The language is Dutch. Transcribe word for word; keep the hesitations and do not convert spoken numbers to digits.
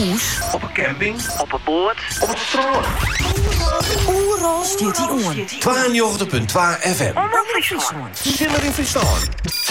hús, op een camping, op een boot, op het strand. oeral stiert hij on. tweeënnegentig komma twee F M. Omroep Friesland. Simmer in Friesland.